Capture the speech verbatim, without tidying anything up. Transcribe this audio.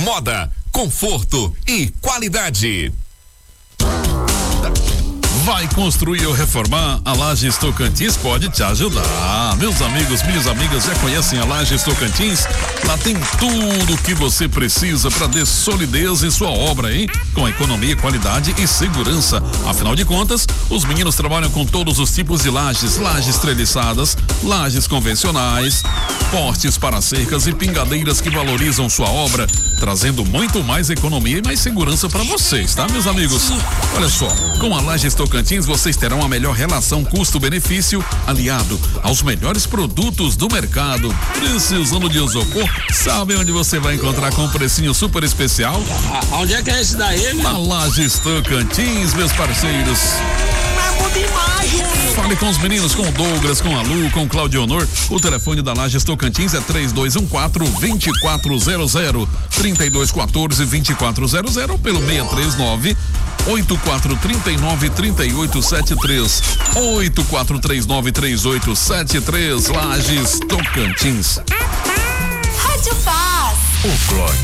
moda, conforto e qualidade. Vai construir ou reformar? A Lages Tocantins pode te ajudar. Meus amigos, minhas amigas, já conhecem a Lages Tocantins? Lá tem tudo o que você precisa para dar solidez em sua obra, hein? Com economia, qualidade e segurança. Afinal de contas, os meninos trabalham com todos os tipos de lajes, lajes treliçadas, lajes convencionais, postes para cercas e pingadeiras que valorizam sua obra, trazendo muito mais economia e mais segurança para vocês, tá, meus amigos? Olha só, com a Lages Tocantins vocês terão a melhor relação custo-benefício aliado aos melhores produtos do mercado. Precisando de isopor, sabe onde você vai encontrar com um precinho super especial? Ah, onde é que é esse daí, né? Na Lages Tocantins, meus parceiros. Fale com os meninos, com o Douglas, com a Lu, com o Claudio Honor. O telefone da Lages Tocantins é três dois um quatro, dois quatro zero zero, três dois um quatro, dois quatro zero zero ou pelo seis três nove, oito quatro três nove, três oito sete três, oito quatro três nove, três oito sete três. Lages Tocantins. Rádio Paz. O Clóvis.